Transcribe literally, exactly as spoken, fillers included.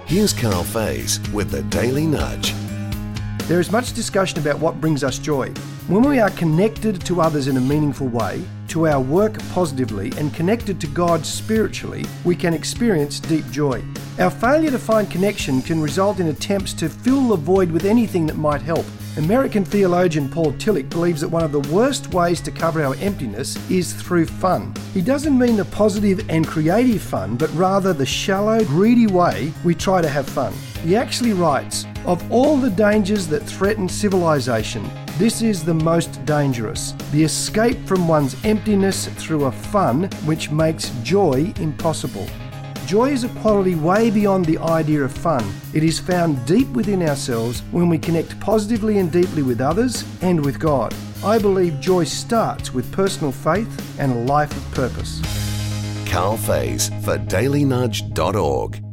Here's Carl Faze with the Daily Nudge. There is much discussion about what brings us joy. When we are connected to others in a meaningful way, to our work positively, and connected to God spiritually, we can experience deep joy. Our failure to find connection can result in attempts to fill the void with anything that might help. American theologian Paul Tillich believes that one of the worst ways to cover our emptiness is through fun. He doesn't mean the positive and creative fun, but rather the shallow, greedy way we try to have fun. He actually writes, "Of all the dangers that threaten civilization, this is the most dangerous. The escape from one's emptiness through a fun which makes joy impossible." Joy is a quality way beyond the idea of fun. It is found deep within ourselves when we connect positively and deeply with others and with God. I believe joy starts with personal faith and a life of purpose. Carl Faze for daily nudge dot org.